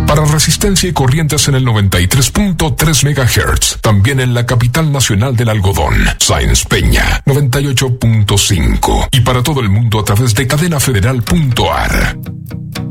Para Resistencia y Corrientes en el 93.3 MHz. También en la capital nacional del algodón, Sáenz Peña, 98.5. Y para todo el mundo a través de cadenafederal.ar.